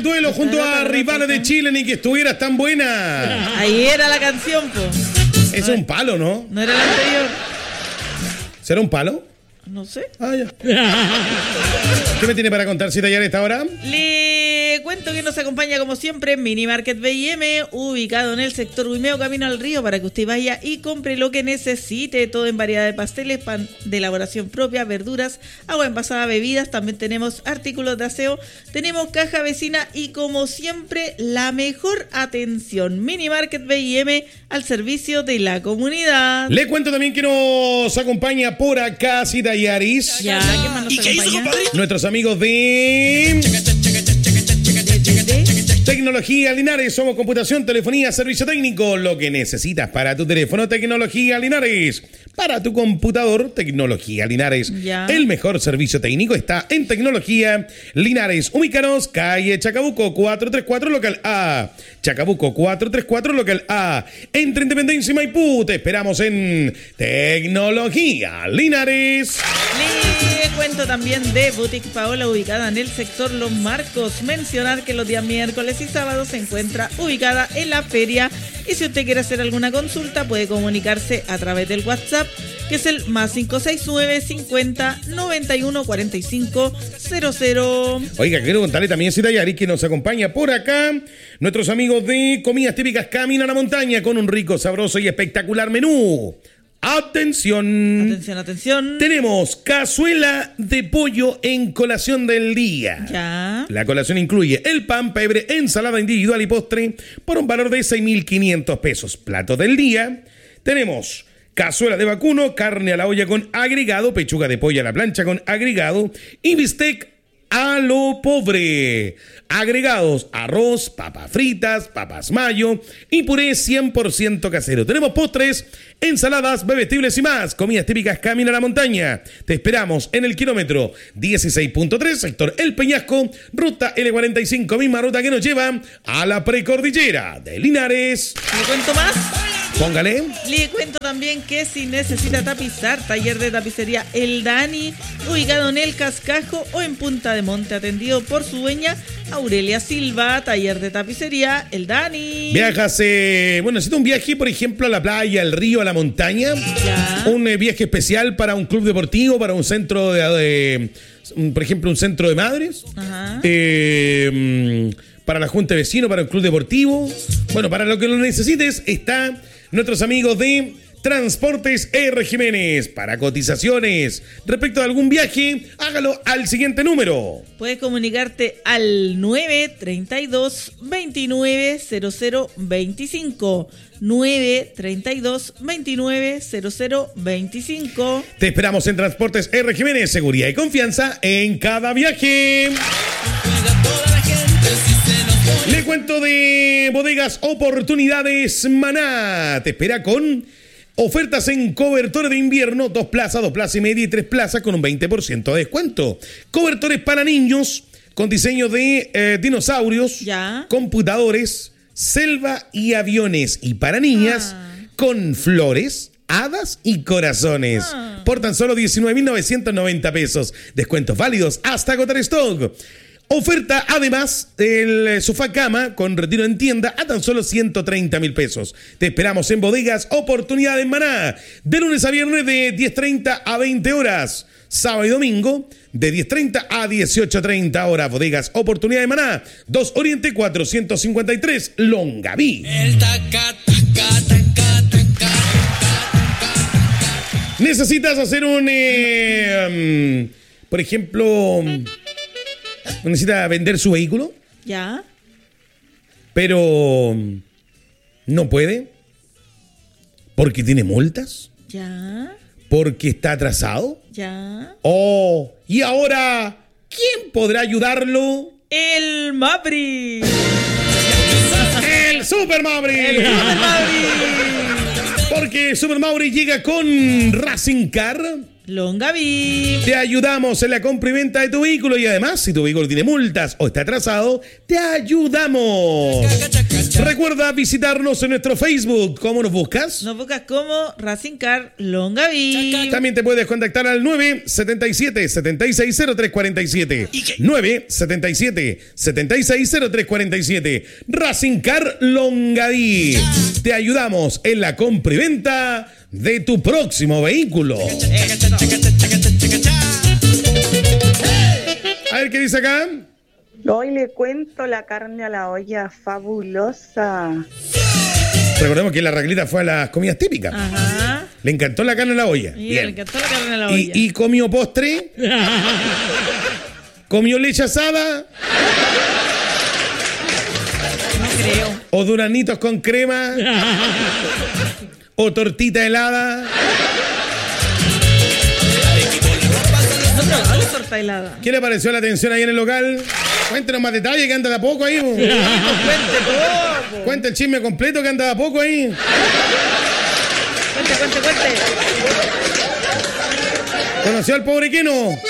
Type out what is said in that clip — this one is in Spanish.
duelo junto a Rivales de Chile, ni que estuvieras tan buena. Ahí era la canción, po. Es un palo, ¿no? No era la anterior. ¿Será un palo? No sé. Ah, ya. ¿Qué me tiene para contar, Cita, ya a esta hora? Le cuento que nos acompaña como siempre Mini Market B&M, ubicado en el sector Huimeo, camino al río, para que usted vaya y compre lo que necesite, todo en variedad de pasteles, pan de elaboración propia, verduras, agua envasada, bebidas. También tenemos artículos de aseo, tenemos caja vecina y como siempre la mejor atención. Mini Market B&M al servicio de la comunidad. Le cuento también que nos acompaña por acá, Cita Yaris. Ya, ¿qué más nos ¿Y qué hizo, acompaña? compadre? Nuestros amigos de Tecnología Linares. Somos computación, telefonía, servicio técnico. Lo que necesitas para tu teléfono, Tecnología Linares. Para tu computador, Tecnología Linares. Ya. El mejor servicio técnico está en Tecnología Linares. Ubícanos, calle Chacabuco 434, local A. Chacabuco 434, local A. Entre Independencia y Maipú. Te esperamos en Tecnología Linares. Le cuento también de Boutique Paola, ubicada en el sector Los Marcos. Mencionar que los días miércoles y sábados se encuentra ubicada en la feria. Y si usted quiere hacer alguna consulta, puede comunicarse a través del WhatsApp, que es el más 569 50 91 45 00. Oiga, quiero contarle también, Cita Yari, que nos acompaña por acá. Nuestros amigos de Comidas Típicas Camino a la Montaña, con un rico, sabroso y espectacular menú. Atención. Atención, atención. Tenemos cazuela de pollo en colación del día. Ya. La colación incluye el pan, pebre, ensalada individual y postre por un valor de 6.500 pesos. Plato del día. Tenemos cazuela de vacuno, carne a la olla con agregado, pechuga de pollo a la plancha con agregado y bistec a lo pobre. Agregados: arroz, papas fritas, papas mayo y puré 100% casero. Tenemos postres, ensaladas, bebestibles y más. Comidas típicas Camino a la Montaña. Te esperamos en el kilómetro 16.3, sector El Peñasco, ruta L45, misma ruta que nos lleva a la precordillera de Linares. ¿Le cuento más? Póngale. Le cuento también que si necesita tapizar, taller de tapicería El Dani, ubicado en El Cascajo o en Punta de Monte, atendido por su dueña Aurelia Silva. Taller de tapicería El Dani. Viajas, necesito un viaje, por ejemplo, a la playa, al río, a la montaña. Ya. Un viaje especial para un club deportivo, para un centro por ejemplo, un centro de madres. Ajá. Para la junta de vecinos, para el club deportivo. Bueno, para lo que lo necesites, está nuestros amigos de Transportes R. Jiménez. Para cotizaciones respecto a algún viaje, hágalo al siguiente número. Puedes comunicarte al 932 29 00 25. 932 29 00 25. Te esperamos en Transportes R. Jiménez. Seguridad y confianza en cada viaje. Le cuento de Bodegas Oportunidades Maná. Te espera con ofertas en cobertores de invierno, 2 plazas, 2 plazas y media y 3 plazas con un 20% de descuento. Cobertores para niños con diseño de dinosaurios, Ya. computadores, selva y aviones. Y para niñas con flores, hadas y corazones. Por tan solo 19.990 pesos. Descuentos válidos hasta agotar stock. Oferta, además, el sofá cama con retiro en tienda a tan solo 130.000 pesos. Te esperamos en Bodegas Oportunidades Maná, de lunes a viernes de 10:30 a 20 horas. Sábado y domingo de 10:30 a 18:30 horas. Bodegas Oportunidades Maná, 2 Oriente 453, Longaví. ¿Necesitas hacer por ejemplo, necesita vender su vehículo, Ya. pero no puede? ¿Porque tiene multas? Ya. ¿Porque está atrasado? Ya. Oh, y ahora, ¿quién podrá ayudarlo? El Mapri. ¡El Super Mauri! El Super Mapri. Porque Super Mauri llega con Racing Car. Longaví. Te ayudamos en la compra y venta de tu vehículo y además, si tu vehículo tiene multas o está atrasado, te ayudamos. Recuerda visitarnos en nuestro Facebook. ¿Cómo nos buscas? Nos buscas como Racing Car Longaví. También te puedes contactar al 977-760347. 977-760347. Racing Car Longaví. Te ayudamos en la compra y venta de tu próximo vehículo. A ver qué dice acá. Hoy le cuento la carne a la olla fabulosa. Recordemos que la Raquelita fue a las comidas típicas. Ajá. Le encantó la carne a la olla. Sí, Bien. le encantó la carne a la olla. Y comió postre. Comió leche asada. No creo. O duranitos con crema. O tortita helada. No probaba la torta helada. ¿Qué le pareció la atención ahí en el local? Cuéntenos más detalles, que anda de a poco ahí. Cuente todo. Cuenta el chisme completo, que anda de a poco ahí. Cuente. ¿Conoció al pobre Keno?